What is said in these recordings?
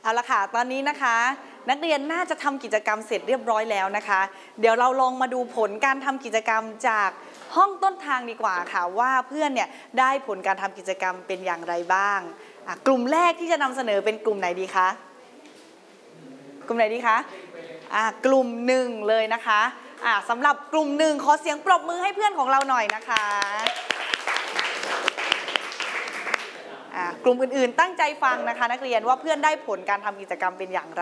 เอาละค่ะตอนนี้นะคะนักเรียนน่าจะทำกิจกรรมเสร็จเรียบร้อยแล้วนะคะเดี๋ยวเราลองมาดูผลการทำกิจกรรมจากห้องต้นทางดีกว่าค่ะว่าเพื่อนเนี่ยได้ผลการทำกิจกรรมเป็นอย่างไรบ้างกลุ่มแรกที่จะนำเสนอเป็นกลุ่มไหนดีคะกลุ่มไหนดีคะกลุ่มหนึ่งเลยนะคะสำหรับกลุ่มหนึ่งขอเสียงปรบมือให้เพื่อนของเราหน่อยนะคะกลุ่มอื่นๆตั้งใจฟังนะคะนักเรียนว่าเพื่อนได้ผลการทำกิจกรรมเป็นอย่างไร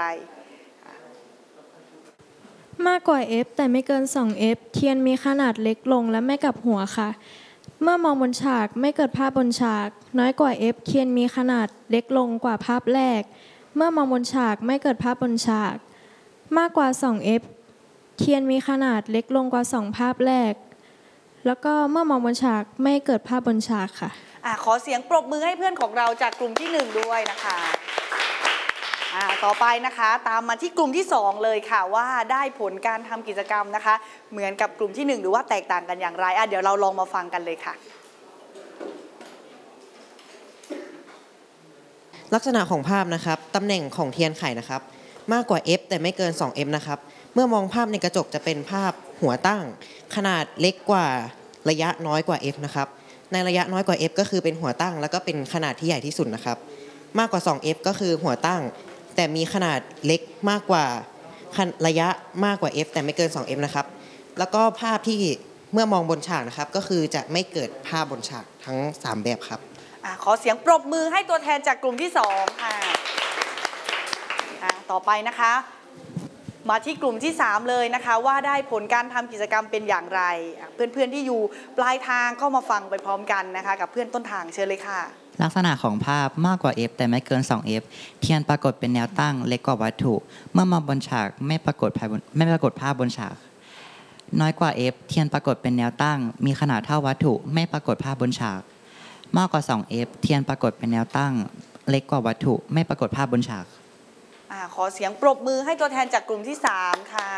มากกว่า f แต่ไม่เกิน 2f เทียนมีขนาดเล็กลงและไม่กลับหัวค่ะเมื่อมองบนฉากไม่เกิดภาพบนฉากน้อยกว่า f เทียนมีขนาดเล็กลงกว่าภาพแรกเมื่อมองบนฉากไม่เกิดภาพบนฉากมากกว่า 2f เทียนมีขนาดเล็กลงกว่า2ภาพแรกแล้วก็เมื่อมองบนฉากไม่เกิดภาพบนฉากค่ะขอเสียงปรบมือให้เพื่อนของเราจากกลุ่มที่1ด้วยนะคะต่อไปนะคะตามมาที่กลุ่มที่2เลยค่ะว่าได้ผลการทำกิจกรรมนะคะเหมือนกับกลุ่มที่1หรือว่าแตกต่างกันอย่างไรเดี๋ยวเราลองมาฟังกันเลยค่ะลักษณะของภาพนะครับตำแหน่งของเทียนไขนะครับมากกว่า f แต่ไม่เกิน 2f นะครับเมื่อมองภาพในกระจกจะเป็นภาพหัวตั้งขนาดเล็กกว่าระยะน้อยกว่า f นะครับในระยะน้อยกว่า f ก็คือเป็นหัวตั้งแล้วก็เป็นขนาดที่ใหญ่ที่สุดนะครับมากกว่า 2f ก็คือหัวตั้งแต่มีขนาดเล็กมากกว่าระยะมากกว่า f แต่ไม่เกิน 2f นะครับแล้วก็ภาพที่เมื่อมองบนฉากนะครับก็คือจะไม่เกิดภาพบนฉากทั้ง3แบบครับขอเสียงปรบมือให้ตัวแทนจากกลุ่มที่2ค่ะต่อไปนะคะมาที่กลุ่มที่3เลยนะคะว่าได้ผลการทำกิจกรรมเป็นอย่างไรเพื่อนๆที่อยู่ปลายทางก็มาฟังไปพร้อมกันนะคะกับเพื่อนต้นทางเชิญเลยค่ะลักษณะของภาพมากกว่า f แต่ไม่เกิน 2f เทียนปรากฏเป็นแนวตั้งเล็กกว่าวัตถุเมื่อมาบนฉากไม่ปรากฏภาพบนฉากน้อยกว่า f เทียนปรากฏเป็นแนวตั้งมีขนาดเท่าวัตถุไม่ปรากฏภาพบนฉากมากกว่า 2f เทียนปรากฏเป็นแนวตั้งเล็กกว่าวัตถุไม่ปรากฏภาพบนฉากขอเสียงปรบมือให้ตัวแทนจากกลุ่มที่3ค่ะ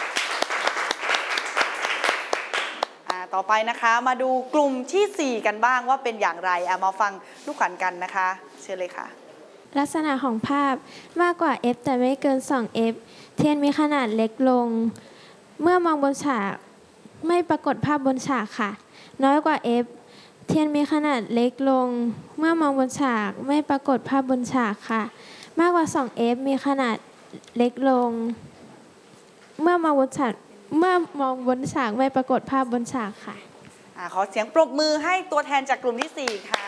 ต่อไปนะคะมาดูกลุ่มที่4กันบ้างว่าเป็นอย่างไรมาฟังลูกขวัญกันนะคะเชิญเลยค่ะลักษณะของภาพมากกว่า f แต่ไม่เกิน 2f เทียนมีขนาดเล็กลงเมื่อมองบนฉากไม่ปรากฏภาพบนฉากค่ะน้อยกว่า f เทียนมีขนาดเล็กลงเมื่อมองบนฉากไม่ปรากฏภาพบนฉากค่ะมากกว่า 2f มีขนาดเล็กลงเมื่อมองบนฉากไม่ปรากฏภาพบนฉากค่ะขอเสียงปรบมือให้ตัวแทนจากกลุ่มที่4ค่ะ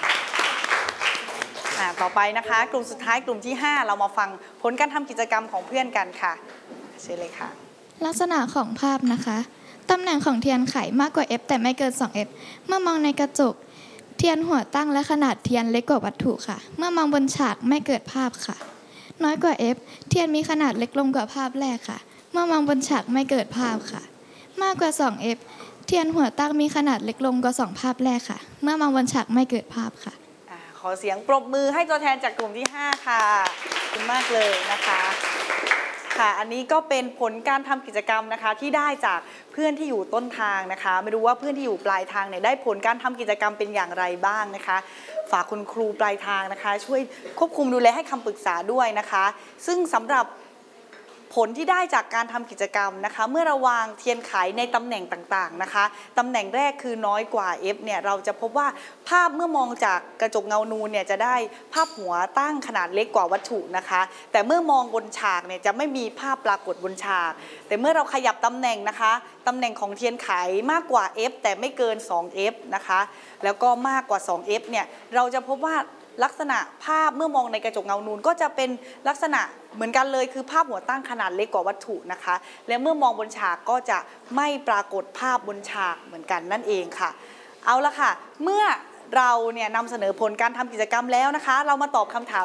ต่อไปนะคะกลุ่มสุดท้ายกลุ่มที่5เรามาฟังผลการทำกิจกรรมของเพื่อนกันค่ะเชิญเลยค่ะลักษณะของภาพนะคะตำแหน่งของเทียนไขมากกว่า f แต่ไม่เกิน 2f เมื่อมองในกระจกเทียนหัวตั้งและขนาดเทียนเล็กกว่าวัตถุค่ะเมื่อมองบนฉากไม่เกิดภาพค่ะน้อยกว่า f เทียนมีขนาดเล็กลงกว่าภาพแรกค่ะเมื่อมองบนฉากไม่เกิดภาพค่ะมากกว่า 2f เทียนหัวตั้งมีขนาดเล็กลงกว่า2ภาพแรกค่ะเมื่อมองบนฉากไม่เกิดภาพค่ะขอเสียงปรบมือให้ตัวแทนจากกลุ่มที่5ค่ะขอบคุณมากเลยนะคะค่ะอันนี้ก็เป็นผลการทำกิจกรรมนะคะที่ได้จากเพื่อนที่อยู่ต้นทางนะคะไม่รู้ว่าเพื่อนที่อยู่ปลายทางเนี่ยได้ผลการทำกิจกรรมเป็นอย่างไรบ้างนะคะฝากคุณครูปลายทางนะคะช่วยควบคุมดูแลให้คำปรึกษาด้วยนะคะซึ่งสำหรับผลที่ได้จากการทำกิจกรรมนะคะเมื่อเราวางเทียนไขในตำแหน่งต่างๆนะคะตำแหน่งแรกคือน้อยกว่า f เนี่ยเราจะพบว่าภาพเมื่อมองจากกระจกเงานูนเนี่ยจะได้ภาพหัวตั้งขนาดเล็กกว่าวัตถุนะคะแต่เมื่อมองบนฉากเนี่ยจะไม่มีภาพปรากฏบนฉากแต่เมื่อเราขยับตำแหน่งนะคะตำแหน่งของเทียนไขมากกว่า f แต่ไม่เกิน 2f นะคะแล้วก็มากกว่า 2f เนี่ยเราจะพบว่าลักษณะภาพเมื่อมองในกระจกเงานูนก็จะเป็นลักษณะเหมือนกันเลยคือภาพหัวตั้งขนาดเล็กกว่าวัตถุนะคะและเมื่อมองบนฉากก็จะไม่ปรากฏภาพบนฉากเหมือนกันนั่นเองค่ะเอาละค่ะเมื่อเราเนี่ยนำเสนอผลการทำกิจกรรมแล้วนะคะเรามาตอบคำถาม